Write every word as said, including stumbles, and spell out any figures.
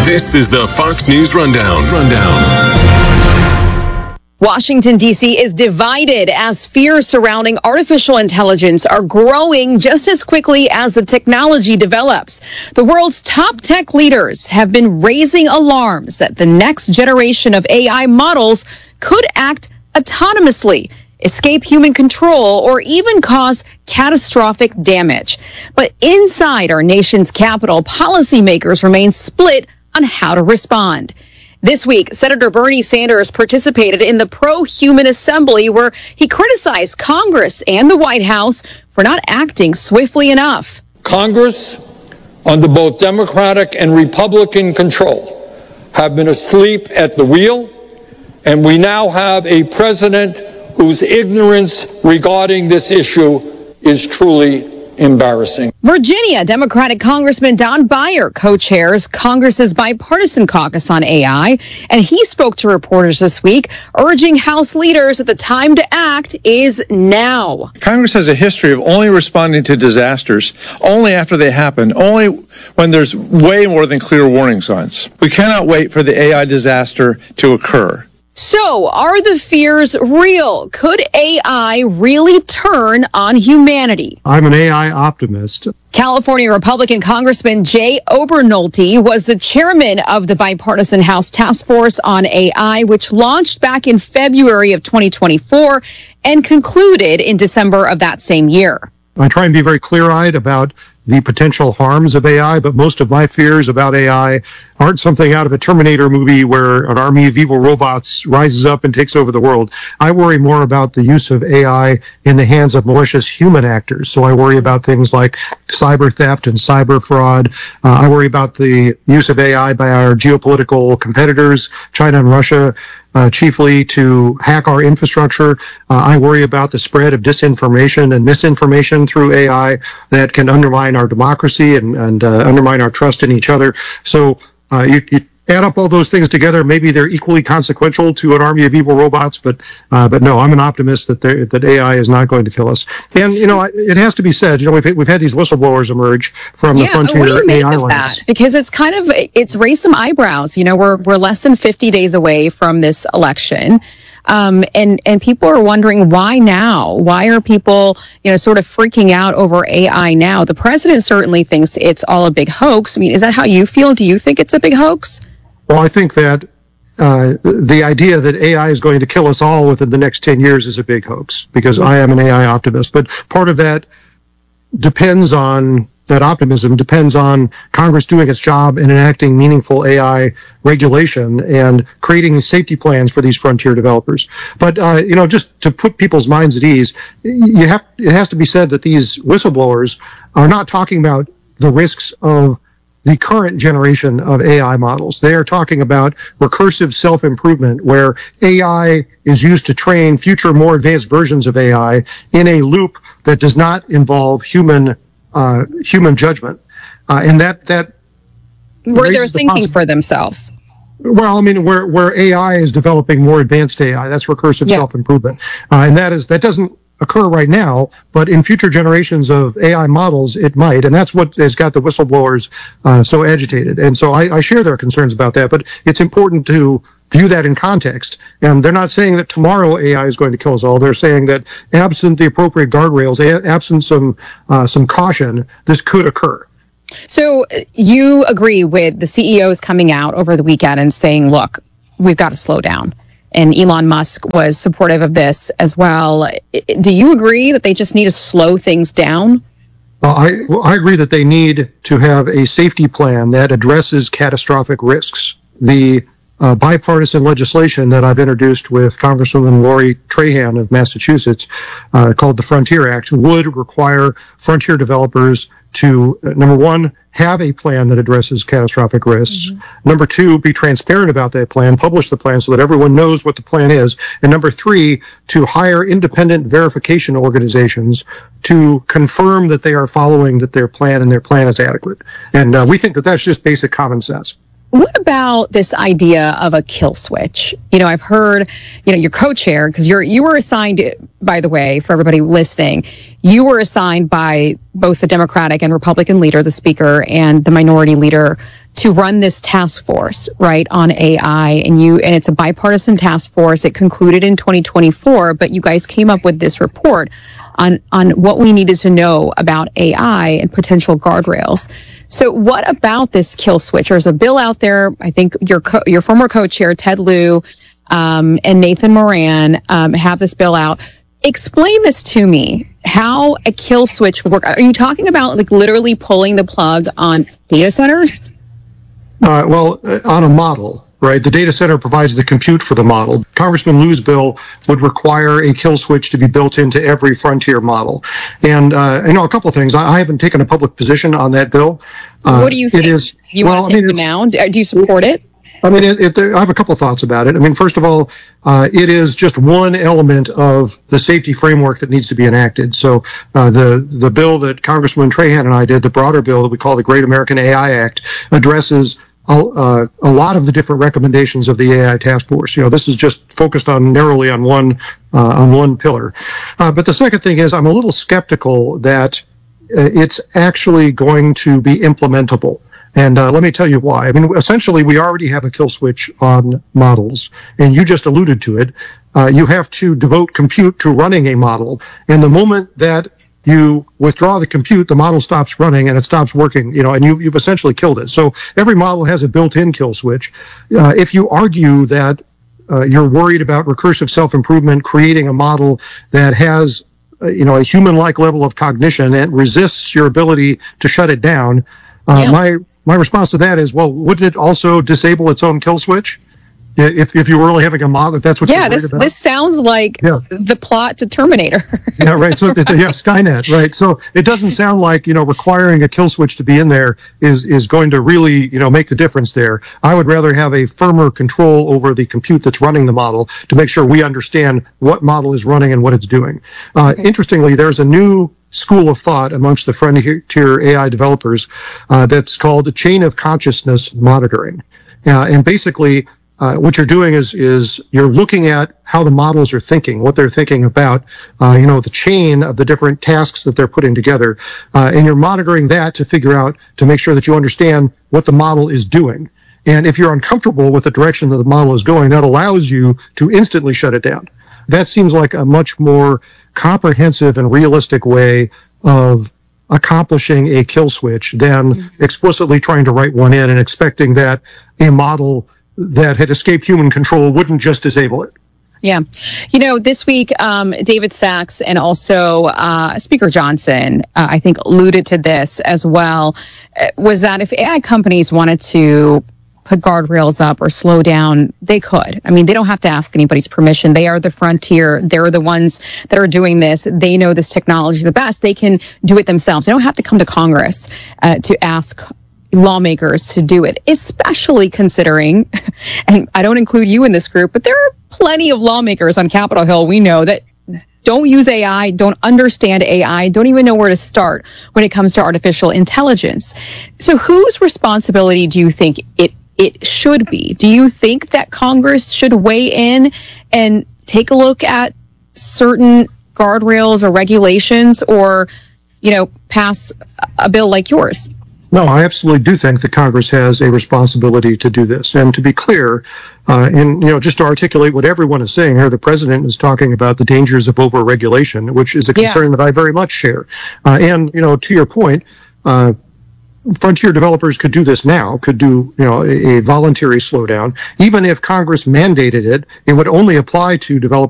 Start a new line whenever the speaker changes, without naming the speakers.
This is the Fox News Rundown. Rundown.
Washington, D C is divided as fears surrounding artificial intelligence are growing just as quickly as the technology develops. The world's top tech leaders have been raising alarms that the next generation of A I models could act autonomously, escape human control, or even cause catastrophic damage. But inside our nation's capital, policymakers remain split on how to respond. This week, Senator Bernie Sanders participated in the Pro-Human Assembly, where he criticized Congress and the White House for not acting swiftly enough.
Congress, under both Democratic and Republican control, have been asleep at the wheel, and we now have a president whose ignorance regarding this issue is truly embarrassing.
Virginia Democratic Congressman Don Beyer co-chairs Congress's bipartisan caucus on A I, and he spoke to reporters this week, urging House leaders that the time to act is now.
Congress has a history of only responding to disasters only after they happen, only when there's way more than clear warning signs. We cannot wait for the A I disaster to occur.
So, are the fears real? Could A I really turn on humanity?
I'm an A I optimist.
California Republican Congressman Jay Obernolte was the chairman of the bipartisan House Task Force on A I, which launched back in February of twenty twenty-four and concluded in December of that same year.
I try and be very clear-eyed about the potential harms of A I, but most of my fears about A I aren't something out of a Terminator movie where an army of evil robots rises up and takes over the world. I worry more about the use of A I in the hands of malicious human actors. So I worry about things like cyber theft and cyber fraud. Uh, I worry about the use of A I by our geopolitical competitors, China and Russia, Uh, chiefly to hack our infrastructure. Uh, I worry about the spread of disinformation and misinformation through A I that can undermine our democracy and, and uh, undermine our trust in each other. So uh, you, you add up all those things together, maybe they're equally consequential to an army of evil robots, but uh, but no, I'm an optimist that that A I is not going to kill us. And, you know, it has to be said, you know, we've, we've had these whistleblowers emerge from
yeah,
the frontier
what do you make
A I
of
lands.
that? Because it's kind of, it's raised some eyebrows. You know, we're, we're less than fifty days away from this election. Um, and, and people are wondering why now? Why are people, you know, sort of freaking out over A I now? The president certainly thinks it's all a big hoax. I mean, is that how you feel? Do you think it's a big hoax?
Well, I think that uh, the idea that A I is going to kill us all within the next ten years is a big hoax, because I am an A I optimist. But part of that depends on, that optimism depends on Congress doing its job and enacting meaningful A I regulation and creating safety plans for these frontier developers. But, uh, you know, just to put people's minds at ease, you have, it has to be said that these whistleblowers are not talking about the risks of the current generation of A I models. They are talking about recursive self-improvement, where A I is used to train future, more advanced versions of A I in a loop that does not involve human uh, human judgment, uh, and that that
where they're thinking
possi-
for themselves.
Well, I mean, where where A I is developing more advanced A I, that's recursive
Yeah.
self-improvement, uh, and that is that doesn't occur right now, but in future generations of A I models, it might. And that's what has got the whistleblowers uh, so agitated. And so I, I share their concerns about that, but it's important to view that in context. And they're not saying that tomorrow A I is going to kill us all. They're saying that absent the appropriate guardrails, a- absent some, uh, some caution, this could occur.
So uh, you agree with the C E Os coming out over the weekend and saying, look, we've got to slow down. And Elon Musk was supportive of this as well. Do you agree that they just need to slow things down?
Well, I, well, I agree that they need to have a safety plan that addresses catastrophic risks. The uh, bipartisan legislation that I've introduced with Congresswoman Lori Trahan of Massachusetts, uh, called the Frontier Act, would require frontier developers to, uh, number one, have a plan that addresses catastrophic risks. Mm-hmm. Number two, be transparent about that plan, publish the plan so that everyone knows what the plan is. And number three, to hire independent verification organizations to confirm that they are following that their plan and their plan is adequate. And uh, we think that that's just basic common sense.
What about this idea of a kill switch? You know, I've heard, you know, your co-chair, because you're you were assigned, by the way, for everybody listening, you were assigned by both the Democratic and Republican leader, the Speaker, and the Minority Leader, to run this task force, right, on A I, and you and it's a bipartisan task force. It concluded in twenty twenty-four, but you guys came up with this report on on what we needed to know about A I and potential guardrails. So what about this kill switch? There's a bill out there. I think your co- your former co-chair Ted Lieu um, and Nathan Moran um, have this bill out. Explain this to me. How a kill switch would work? Are you talking about like literally pulling the plug on data centers?
Uh, well, uh, on a model, right? The data center provides the compute for the model. Congressman Liu's bill would require a kill switch to be built into every Frontier model. And, uh, you know, a couple of things. I, I haven't taken a public position on that bill. Uh,
what do you think?
It is,
you
well,
want to
I
take
mean,
it now? Do do you support it?
I mean, it, it, there, I have a couple of thoughts about it. I mean, first of all, uh, it is just one element of the safety framework that needs to be enacted. So uh, the the bill that Congressman Trahan and I did, the broader bill that we call the Great American A I Act, addresses Uh, a lot of the different recommendations of the A I task force. You know, this is just focused on narrowly on one uh, on one pillar. Uh, but the second thing is, I'm a little skeptical that uh, it's actually going to be implementable. And uh, let me tell you why. I mean, essentially, we already have a kill switch on models, and you just alluded to it. Uh, you have to devote compute to running a model, and the moment that you withdraw the compute, the model stops running and it stops working, you know, and you've, you've essentially killed it. So every model has a built-in kill switch. Uh, if you argue that uh, you're worried about recursive self-improvement, creating a model that has, uh, you know, a human-like level of cognition and resists your ability to shut it down, uh,
Yeah.
my my response to that is, well, wouldn't it also disable its own kill switch? If if you were really having a model, if that's what
Yeah,
you're worried
this
about?
this sounds like
Yeah.
the plot to Terminator.
Yeah, right. So, yeah, Skynet, right. So it doesn't sound like, you know, requiring a kill switch to be in there is, is going to really, you know, make the difference there. I would rather have a firmer control over the compute that's running the model to make sure we understand what model is running and what it's doing. Uh, okay. Interestingly, there's a new school of thought amongst the Frontier A I developers uh, that's called the chain of consciousness monitoring. Uh, and basically, Uh, what you're doing is is you're looking at how the models are thinking, what they're thinking about, uh, you know, the chain of the different tasks that they're putting together, uh, and you're monitoring that to figure out to make sure that you understand what the model is doing. And if you're uncomfortable with the direction that the model is going, that allows you to instantly shut it down. That seems like a much more comprehensive and realistic way of accomplishing a kill switch than mm-hmm. explicitly trying to write one in and expecting that a model that had escaped human control wouldn't just disable it.
Yeah. You know, this week, um, David Sachs and also uh, Speaker Johnson, uh, I think, alluded to this as well, uh, was that if A I companies wanted to put guardrails up or slow down, they could. I mean, they don't have to ask anybody's permission. They are the frontier. They're the ones that are doing this. They know this technology the best. They can do it themselves. They don't have to come to Congress uh, to ask lawmakers to do it, especially considering, and I don't include you in this group, but there are plenty of lawmakers on Capitol Hill we know that don't use A I, don't understand A I, don't even know where to start when it comes to artificial intelligence. So whose responsibility do you think it it should be? Do you think that Congress should weigh in and take a look at certain guardrails or regulations, or, you know, pass a bill like yours?
No, I absolutely do think that Congress has a responsibility to do this. And to be clear, uh, and, you know, just to articulate what everyone is saying here, the president is talking about the dangers of over-regulation, which is a concern yeah. that I very much share. Uh, and, you know, to your point, uh, Frontier developers could do this now, could do, you know, a, a voluntary slowdown. Even if Congress mandated it, it would only apply to developers